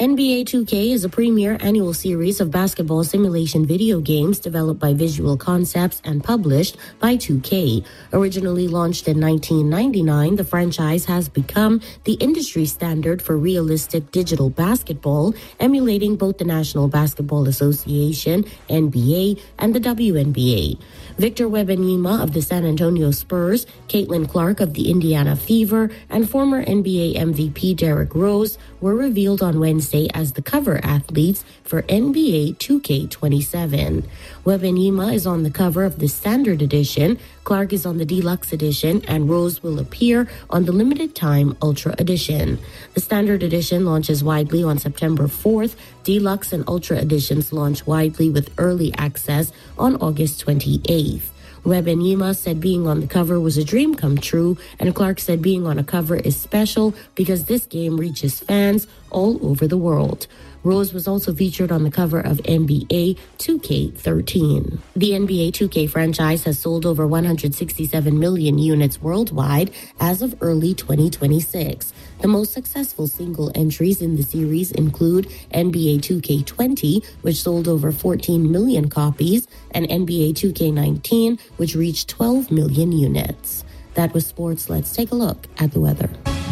NBA 2K is a premier annual series of basketball simulation video games developed by Visual Concepts and published by 2K. Originally launched in 1999, the franchise has become the industry standard for realistic digital basketball, emulating both the National Basketball Association, NBA, and the WNBA. Victor Wembanyama of the San Antonio Spurs, Caitlin Clark of the Indiana Fever, and former NBA MVP Derrick Rose were revealed on Wednesday as the cover athletes for NBA 2K27. Wembanyama is on the cover of the Standard Edition, Clark is on the Deluxe Edition, and Rose will appear on the limited time Ultra Edition. The Standard Edition launches widely on September 4th. Deluxe and Ultra Editions launch widely with early access on August 28th. Wembanyama said being on the cover was a dream come true, and Clark said being on a cover is special because this game reaches fans all over the world. Rose was also featured on the cover of NBA 2K13. The NBA 2K franchise has sold over 167 million units worldwide as of early 2026. The most successful single entries in the series include NBA 2K20, which sold over 14 million copies, and NBA 2K19, which reached 12 million units. That was sports. Let's take a look at the weather.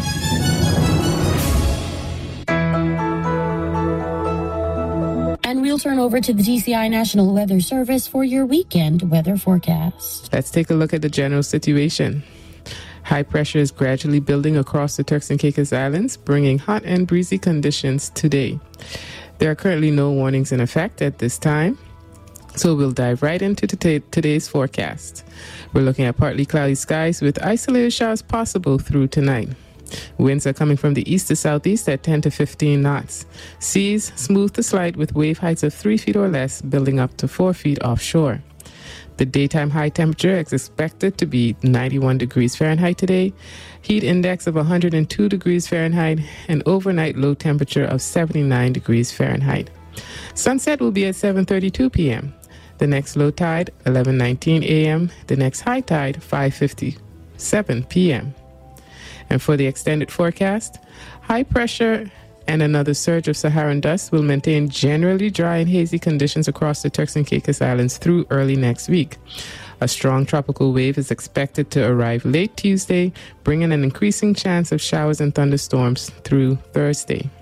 And we'll turn over to the TCI National Weather Service for your weekend weather forecast. Let's take a look at the general situation. High pressure is gradually building across the Turks and Caicos Islands, bringing hot and breezy conditions today. There are currently no warnings in effect at this time, so we'll dive right into today's forecast. We're looking at partly cloudy skies with isolated showers possible through tonight. Winds are coming from the east to southeast at 10 to 15 knots. Seas smooth to slight with wave heights of 3 feet or less, building up to 4 feet offshore. The daytime high temperature is expected to be 91 degrees Fahrenheit today, heat index of 102 degrees Fahrenheit, and overnight low temperature of 79 degrees Fahrenheit. Sunset will be at 7:32 p.m. The next low tide, 11:19 a.m. The next high tide, 5:57 p.m. And for the extended forecast, high pressure and another surge of Saharan dust will maintain generally dry and hazy conditions across the Turks and Caicos Islands through early next week. A strong tropical wave is expected to arrive late Tuesday, bringing an increasing chance of showers and thunderstorms through Thursday.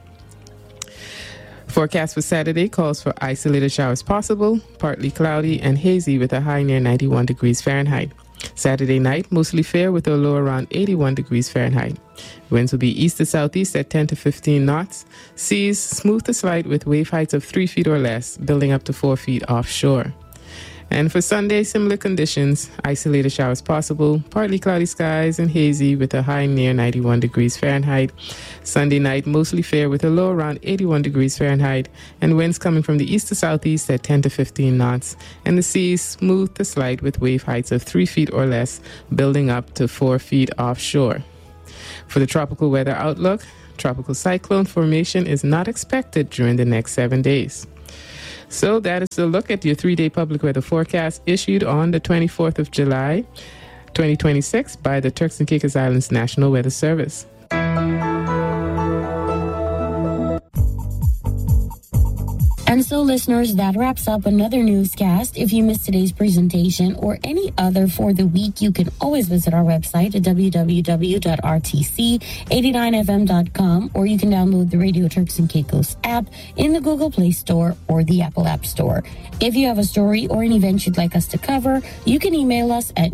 Forecast for Saturday calls for isolated showers possible, partly cloudy and hazy with a high near 91 degrees Fahrenheit. Saturday night, mostly fair with a low around 81 degrees Fahrenheit. Winds will be east to southeast at 10 to 15 knots. Seas smooth to slight with wave heights of 3 feet or less, building up to 4 feet offshore. And for Sunday, similar conditions, isolated showers possible, partly cloudy skies and hazy with a high near 91 degrees Fahrenheit. Sunday night, mostly fair with a low around 81 degrees Fahrenheit, and winds coming from the east to southeast at 10 to 15 knots, and the seas smooth to slight with wave heights of 3 feet or less, building up to 4 feet offshore. For the tropical weather outlook, tropical cyclone formation is not expected during the next 7 days. So that is a look at your 3-day public weather forecast issued on the 24th of July, 2026 by the Turks and Caicos Islands National Weather Service. And so, listeners, that wraps up another newscast. If you missed today's presentation or any other for the week, you can always visit our website at www.rtc89fm.com, or you can download the Radio Turks and Caicos app in the Google Play Store or the Apple App Store. If you have a story or an event you'd like us to cover, you can email us at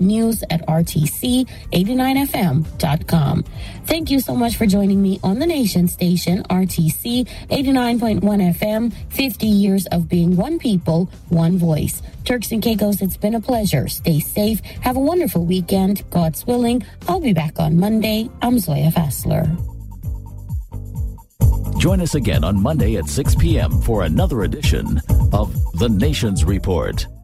news@rtc89fm.com. Thank you so much for joining me on the Nation Station, RTC 89.1 FM, 50 years of being one people, one voice. Turks and Caicos, it's been a pleasure. Stay safe. Have a wonderful weekend. God's willing, I'll be back on Monday. I'm Zoya Fassler. Join us again on Monday at 6 p.m. for another edition of The Nation's Report.